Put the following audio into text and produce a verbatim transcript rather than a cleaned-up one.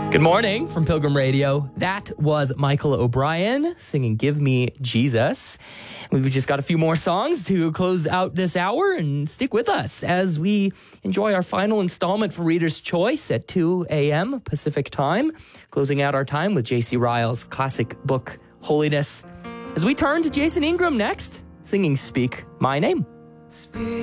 Good morning from Pilgrim Radio. That was Michael O'Brien singing Give Me Jesus. We've just got a few more songs to close out this hour, and stick with us as we enjoy our final installment for Reader's Choice at two a.m. Pacific time, closing out our time with J C Ryle's classic book, Holiness, as we turn to Jason Ingram next, singing Speak My Name. Speak.